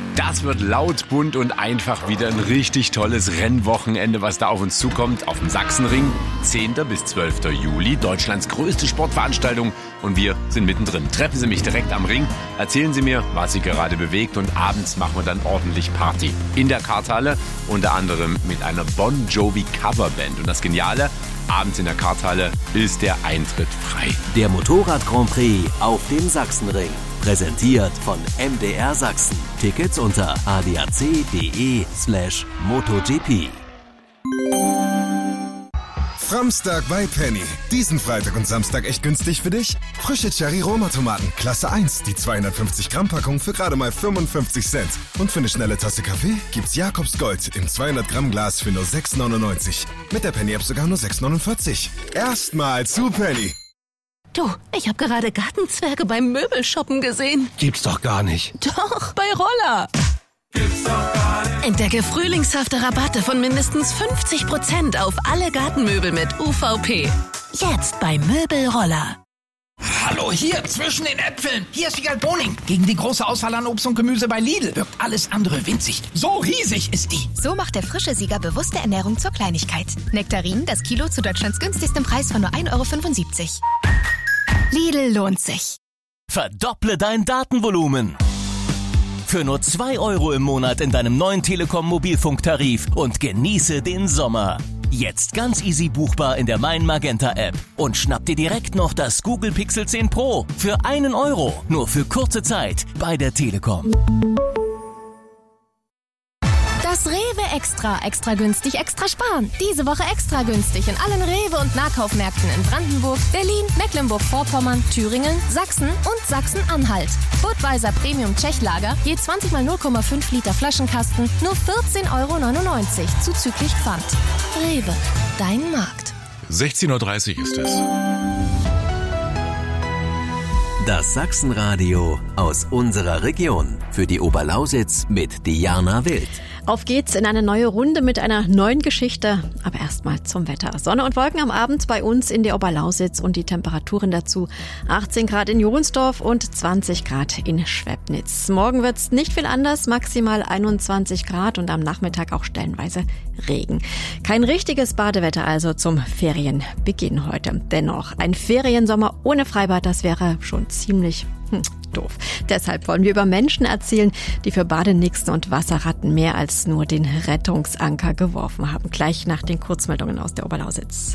Das wird laut, bunt und einfach wieder ein richtig tolles Rennwochenende, was da auf uns zukommt. Auf dem Sachsenring, 10. bis 12. Juli, Deutschlands größte Sportveranstaltung. Und wir sind mittendrin. Treffen Sie mich direkt am Ring, erzählen Sie mir, was Sie gerade bewegt. Und abends machen wir dann ordentlich Party. In der Karthalle, unter anderem mit einer Bon Jovi Coverband. Und das Geniale, abends in der Karthalle ist der Eintritt frei. Der Motorrad Grand Prix auf dem Sachsenring. Präsentiert von MDR Sachsen. Tickets unter adac.de/MotoGP. Framstag bei Penny. Diesen Freitag und Samstag echt günstig für dich? Frische Cherry-Roma-Tomaten, Klasse 1, die 250 Gramm Packung für gerade mal 55 Cent. Und für eine schnelle Tasse Kaffee gibt's Jakobs Gold im 200 Gramm Glas für nur 6,99. Mit der Penny-App sogar nur 6,49. Erstmal zu Penny. Du, ich habe gerade Gartenzwerge beim Möbelshoppen gesehen. Gibt's doch gar nicht. Doch, bei Roller. Gibt's doch gar nicht. Entdecke frühlingshafte Rabatte von mindestens 50% auf alle Gartenmöbel mit UVP. Jetzt bei Möbelroller. Hallo, hier zwischen den Äpfeln. Hier ist Wiegald Boning. Gegen die große Auswahl an Obst und Gemüse bei Lidl wirkt alles andere winzig. So riesig ist die. So macht der frische Sieger bewusste Ernährung zur Kleinigkeit. Nektarinen, das Kilo zu Deutschlands günstigstem Preis von nur 1,75 €. Lidl lohnt sich. Verdopple dein Datenvolumen. Für nur 2 € im Monat in deinem neuen Telekom Mobilfunktarif und genieße den Sommer. Jetzt ganz easy buchbar in der Mein Magenta App. Und schnapp dir direkt noch das Google Pixel 10 Pro für 1 €. Nur für kurze Zeit bei der Telekom. Das Rewe Extra. Extra günstig, extra sparen. Diese Woche extra günstig in allen Rewe- und Nahkaufmärkten in Brandenburg, Berlin, Mecklenburg-Vorpommern, Thüringen, Sachsen und Sachsen-Anhalt. Budweiser Premium Tschechlager, je 20 mal 0,5 Liter Flaschenkasten, nur 14,99 € zuzüglich Pfand. Rewe, dein Markt. 16:30 Uhr ist es. Das Sachsenradio aus unserer Region. Für die Oberlausitz mit Diana Wild. Auf geht's in eine neue Runde mit einer neuen Geschichte. Aber erstmal zum Wetter. Sonne und Wolken am Abend bei uns in der Oberlausitz und die Temperaturen dazu 18 Grad in Johnsdorf und 20 Grad in Schwebnitz. Morgen wird's nicht viel anders, maximal 21 Grad und am Nachmittag auch stellenweise Regen. Kein richtiges Badewetter also zum Ferienbeginn heute. Dennoch, ein Feriensommer ohne Freibad, das wäre schon ziemlich doof. Deshalb wollen wir über Menschen erzählen, die für Badenixen und Wasserratten mehr als nur den Rettungsanker geworfen haben. Gleich nach den Kurzmeldungen aus der Oberlausitz.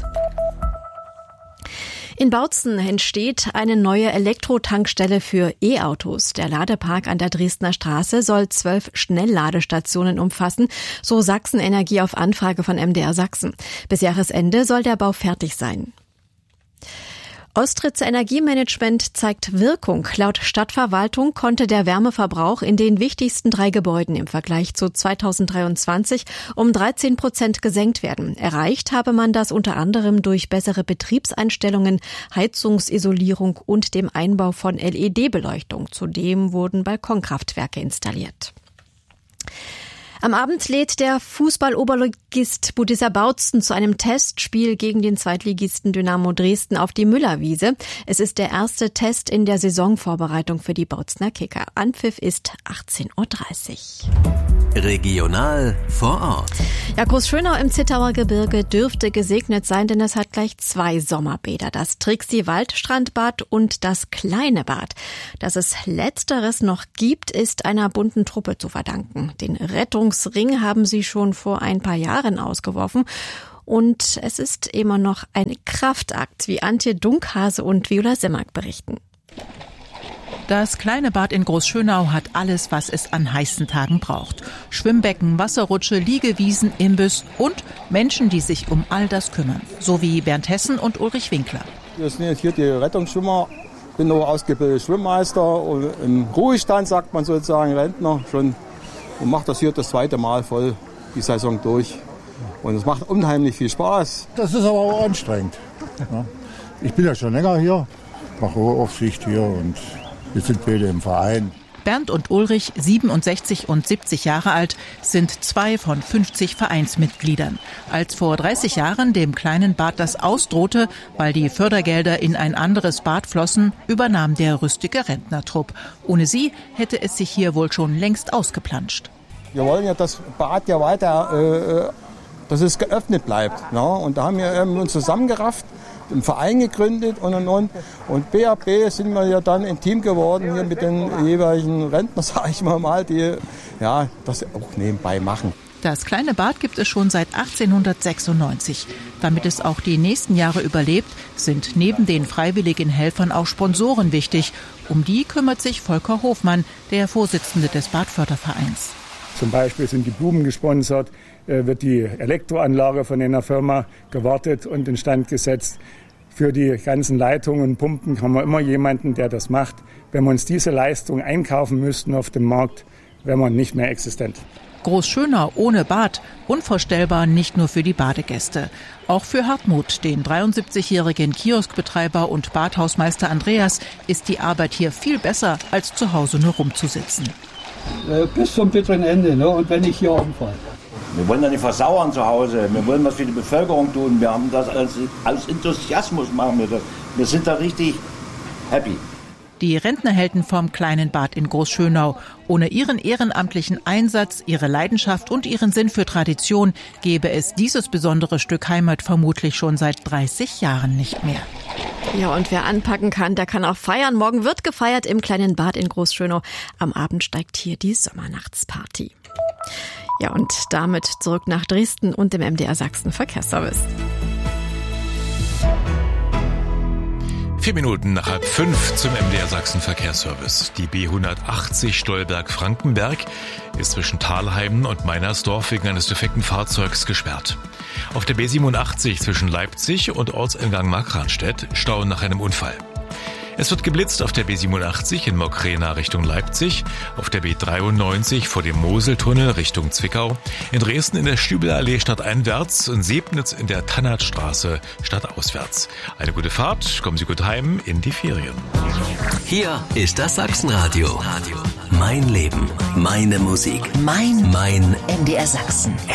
In Bautzen entsteht eine neue Elektrotankstelle für E-Autos. Der Ladepark an der Dresdner Straße soll 12 Schnellladestationen umfassen, so Sachsen Energie auf Anfrage von MDR Sachsen. Bis Jahresende soll der Bau fertig sein. Ostritzer Energiemanagement zeigt Wirkung. Laut Stadtverwaltung konnte der Wärmeverbrauch in den wichtigsten 3 Gebäuden im Vergleich zu 2023 um 13% gesenkt werden. Erreicht habe man das unter anderem durch bessere Betriebseinstellungen, Heizungsisolierung und dem Einbau von LED-Beleuchtung. Zudem wurden Balkonkraftwerke installiert. Am Abend lädt der Fußball-Oberligist Budisa Bautzen zu einem Testspiel gegen den Zweitligisten Dynamo Dresden auf die Müllerwiese. Es ist der erste Test in der Saisonvorbereitung für die Bautzener Kicker. Anpfiff ist 18:30 Uhr. Regional vor Ort. Ja, Großschönau im Zittauer Gebirge dürfte gesegnet sein, denn es hat gleich 2 Sommerbäder. Das Trixi-Waldstrandbad und das Kleine Bad. Dass es letzteres noch gibt, ist einer bunten Truppe zu verdanken. Den Rettungsring haben sie schon vor ein paar Jahren ausgeworfen. Und es ist immer noch ein Kraftakt, wie Antje Dunkhase und Viola Simmark berichten. Das Kleine Bad in Großschönau hat alles, was es an heißen Tagen braucht. Schwimmbecken, Wasserrutsche, Liegewiesen, Imbiss und Menschen, die sich um all das kümmern. So wie Bernd Hessen und Ulrich Winkler. Wir sind jetzt hier die Rettungsschwimmer. Ich bin noch ausgebildeter Schwimmmeister und im Ruhestand, sagt man sozusagen, Rentner schon. Und mache das hier das 2. Mal voll die Saison durch. Und es macht unheimlich viel Spaß. Das ist aber auch anstrengend. Ja. Ich bin ja schon länger hier, mache Aufsicht hier und wir sind beide im Verein. Bernd und Ulrich, 67 und 70 Jahre alt, sind 2 von 50 Vereinsmitgliedern. Als vor 30 Jahren dem kleinen Bad das ausdrohte, weil die Fördergelder in ein anderes Bad flossen, übernahm der rüstige Rentnertrupp. Ohne sie hätte es sich hier wohl schon längst ausgeplanscht. Wir wollen ja das Bad ja weiter, dass es geöffnet bleibt. Ne? Und da haben wir uns zusammengerafft, einen Verein gegründet und BAB sind wir ja dann ein Team geworden hier mit den jeweiligen Rentnern, sage ich mal, die ja das auch nebenbei machen. Das kleine Bad gibt es schon seit 1896. Damit es auch die nächsten Jahre überlebt, sind neben den freiwilligen Helfern auch Sponsoren wichtig. Um die kümmert sich Volker Hofmann, der Vorsitzende des Badfördervereins. Zum Beispiel sind die Blumen gesponsert, wird die Elektroanlage von einer Firma gewartet und instand gesetzt. Für die ganzen Leitungen und Pumpen haben wir immer jemanden, der das macht. Wenn wir uns diese Leistung einkaufen müssten auf dem Markt, wären wir nicht mehr existent. Großschönau ohne Bad, unvorstellbar nicht nur für die Badegäste. Auch für Hartmut, den 73-jährigen Kioskbetreiber und Badhausmeister Andreas, ist die Arbeit hier viel besser, als zu Hause nur rumzusitzen. Bis zum bitteren Ende, ne? Und wenn ich hier umfalle. Wir wollen ja nicht versauern zu Hause. Wir wollen was für die Bevölkerung tun. Wir haben das als Enthusiasmus machen wir das. Wir sind da richtig happy. Die Rentnerhelden vom kleinen Bad in Großschönau. Ohne ihren ehrenamtlichen Einsatz, ihre Leidenschaft und ihren Sinn für Tradition gäbe es dieses besondere Stück Heimat vermutlich schon seit 30 Jahren nicht mehr. Ja, und wer anpacken kann, der kann auch feiern. Morgen wird gefeiert im kleinen Bad in Großschönau. Am Abend steigt hier die Sommernachtsparty. Ja, und damit zurück nach Dresden und dem MDR Sachsen Verkehrsservice. 4 Minuten nach 4:30 zum MDR Sachsen Verkehrsservice. Die B180 Stolberg-Frankenberg ist zwischen Thalheim und Meinersdorf wegen eines defekten Fahrzeugs gesperrt. Auf der B87 zwischen Leipzig und Ortseingang Markranstädt Stau nach einem Unfall. Es wird geblitzt auf der B87 in Mokrena Richtung Leipzig, auf der B93 vor dem Moseltunnel Richtung Zwickau, in Dresden in der Stübelallee stadteinwärts und Sebnitz in der Tannertstraße stadtauswärts. Eine gute Fahrt, kommen Sie gut heim in die Ferien. Hier ist das Sachsenradio. Mein Leben, meine Musik, mein MDR Sachsen.